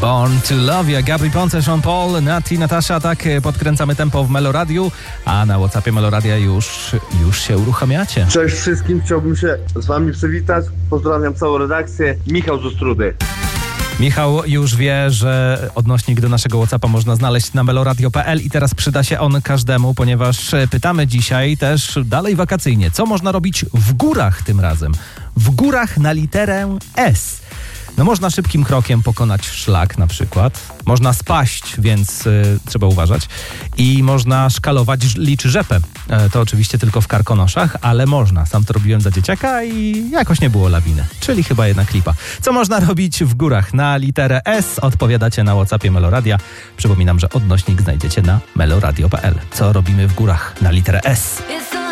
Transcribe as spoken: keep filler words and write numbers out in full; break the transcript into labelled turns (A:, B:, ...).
A: Born to Love You, Gabry Ponte, Sean Paul, Nati, Natasza, tak podkręcamy tempo w Meloradiu, a na WhatsAppie Meloradia już, już się uruchamiacie.
B: Cześć wszystkim, chciałbym się z wami przywitać. Pozdrawiam całą redakcję. Michał z Ostródy.
A: Michał już wie, że odnośnik do naszego WhatsAppa można znaleźć na meloradio kropka p l i teraz przyda się on każdemu, ponieważ pytamy dzisiaj też dalej wakacyjnie, co można robić w górach tym razem. W górach na literę S. No można szybkim krokiem pokonać szlak na przykład, można spaść, więc y, trzeba uważać, i można szkalować licz rzepę. E, to oczywiście tylko w Karkonoszach, ale można. Sam to robiłem za dzieciaka i jakoś nie było lawiny, czyli chyba jednak lipa. Co można robić w górach na literę S? Odpowiadacie na WhatsAppie Meloradia. Przypominam, że odnośnik znajdziecie na meloradio kropka p l. Co robimy w górach na literę S?